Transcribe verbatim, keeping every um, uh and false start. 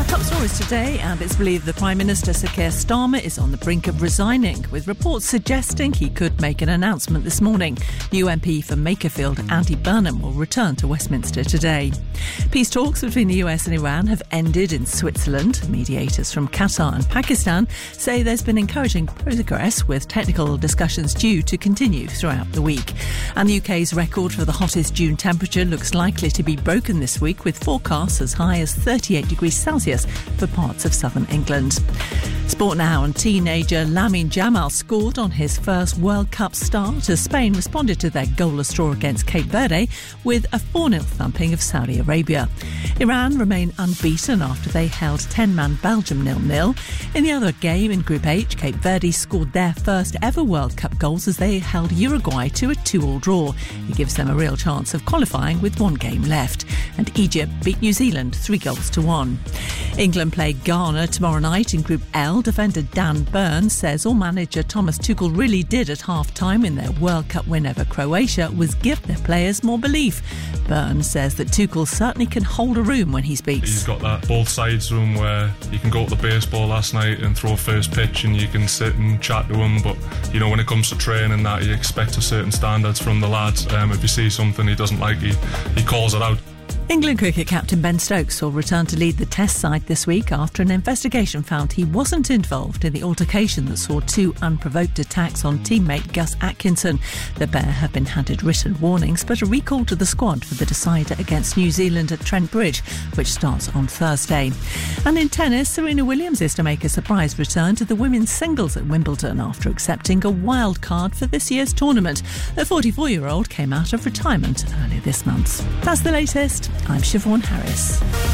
Top stories today, and it's believed the Prime Minister Sir Keir Starmer is on the brink of resigning, with reports suggesting he could make an announcement this morning. New M P for Makerfield, Andy Burnham, will return to Westminster today. Peace talks between the U S and Iran have ended in Switzerland. Mediators from Qatar and Pakistan say there's been encouraging progress, with technical discussions due to continue throughout the week. And the U K's record for the hottest June temperature looks likely to be broken this week, with forecasts as high as thirty-eight degrees Celsius for parts of southern England. Sport now, and teenager Lamine Yamal scored on his first World Cup start as Spain responded to their goalless draw against Cape Verde with a four nil thumping of Saudi Arabia. Iran remain unbeaten after they held ten-man Belgium nil nil. In the other game in Group H, Cape Verde scored their first ever World Cup goals as they held Uruguay to a two all draw. It gives them a real chance of qualifying with one game left. And Egypt beat New Zealand three goals to one. England play Ghana tomorrow night in Group L. Defender Dan Burns says all manager Thomas Tuchel really did at half-time in their World Cup win over Croatia was give their players more belief. Burns says that Tuchel certainly can hold a room when he speaks. He's got that both sides room where you can go to the baseball last night and throw first pitch and you can sit and chat to him, but you know, when it comes to training, that he expects a certain standards from the lads. Um, if he sees something he doesn't like, he, he calls it out. England cricket captain Ben Stokes will return to lead the Test side this week after an investigation found he wasn't involved in the altercation that saw two unprovoked attacks on teammate Gus Atkinson. The pair have been handed written warnings but are recalled to the squad for the decider against New Zealand at Trent Bridge, which starts on Thursday. And in tennis, Serena Williams is to make a surprise return to the women's singles at Wimbledon after accepting a wild card for this year's tournament. The forty-four-year-old came out of retirement earlier this month. That's the latest. I'm Siobhan Harris.